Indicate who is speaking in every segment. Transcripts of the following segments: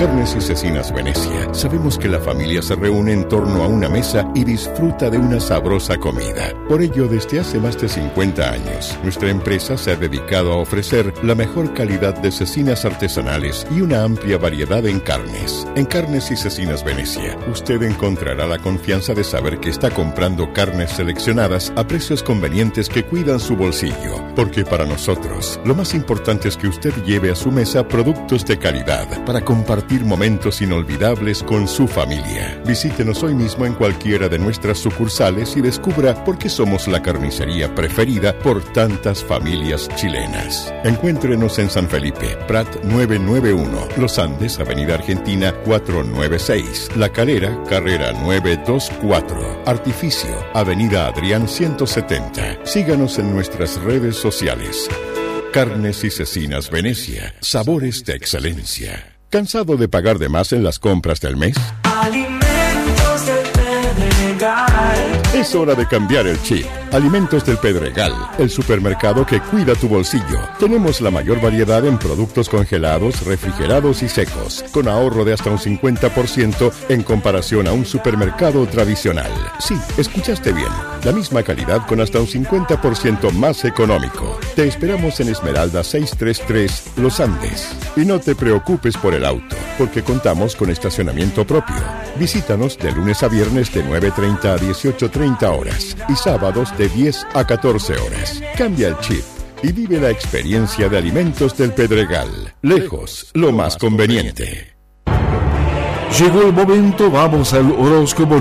Speaker 1: Carnes y Cecinas Venecia sabemos que la familia se reúne en torno a una mesa y disfruta de una sabrosa comida. Por ello, desde hace más de 50 años, nuestra empresa se ha dedicado a ofrecer la mejor calidad de cecinas artesanales y una amplia variedad en carnes. En Carnes y Cecinas Venecia, usted encontrará la confianza de saber que está comprando carnes seleccionadas a precios convenientes que cuidan su bolsillo. Porque para nosotros, lo más importante es que usted lleve a su mesa productos de calidad para compartir momentos inolvidables con su familia. Visítenos hoy mismo en cualquiera de nuestras sucursales y descubra por qué somos la carnicería preferida por tantas familias chilenas. Encuéntrenos en San Felipe, Prat 991, Los Andes, Avenida Argentina 496, La Calera, Carrera 924, Artificio, Avenida Adrián 170. Síganos en nuestras redes sociales. Carnes y Cecinas Venecia, sabores de excelencia. ¿Cansado de pagar de más en las compras del mes?
Speaker 2: Alimentos del Pedregal.
Speaker 1: Es hora de cambiar el chip. Alimentos del Pedregal, el supermercado que cuida tu bolsillo. Tenemos la mayor variedad en productos congelados, refrigerados y secos, con ahorro de hasta un 50% en comparación a un supermercado tradicional. Sí, escuchaste bien. La misma calidad con hasta un 50% más económico. Te esperamos en Esmeralda 633, Los Andes. Y no te preocupes por el auto, porque contamos con estacionamiento propio. Visítanos de lunes a viernes de 9:30 a 18:30 horas y sábados de 10 a 14 horas. Cambia el chip y vive la experiencia de Alimentos del Pedregal. Lejos, lo más conveniente.
Speaker 3: Llegó el momento, vamos al horóscopo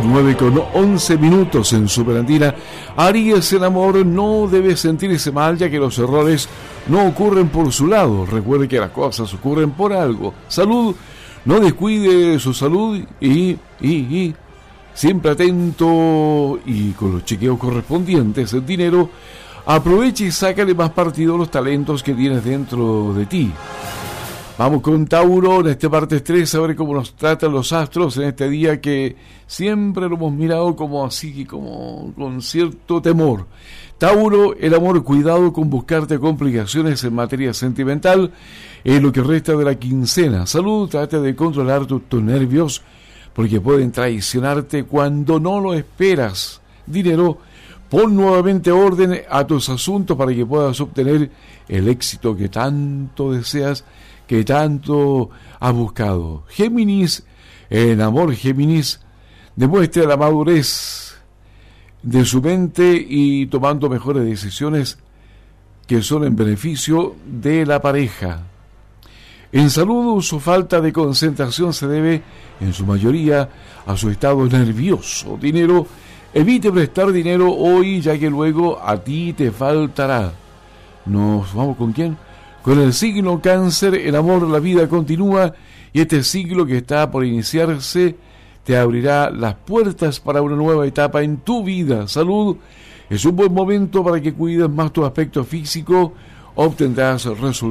Speaker 3: 9:11 en Superandina. Aries, el amor no debe sentirse mal, ya que los errores no ocurren por su lado. Recuerde que las cosas ocurren por algo. Salud, no descuide su salud y siempre atento y con los chequeos correspondientes. El dinero, aproveche y sácale más partido a los talentos que tienes dentro de ti. Vamos con Tauro, en este martes 3, a ver cómo nos tratan los astros en este día que siempre lo hemos mirado como así, como con cierto temor. Tauro, el amor, cuidado con buscarte complicaciones en materia sentimental en lo que resta de la quincena. Salud, trate de controlar tus nervios porque pueden traicionarte cuando no lo esperas. Dinero, pon nuevamente orden a tus asuntos para que puedas obtener el éxito que tanto deseas, que tanto has buscado. Géminis, en amor, Géminis, demuestre la madurez de su mente y tomando mejores decisiones que son en beneficio de la pareja. En salud, su falta de concentración se debe, en su mayoría, a su estado nervioso. Dinero, evite prestar dinero hoy, ya que luego a ti te faltará. ¿Nos vamos con quién? Con el signo Cáncer, el amor, la vida continúa y este siglo que está por iniciarse te abrirá las puertas para una nueva etapa en tu vida. Salud, es un buen momento para que cuides más tu aspecto físico, obtendrás resultados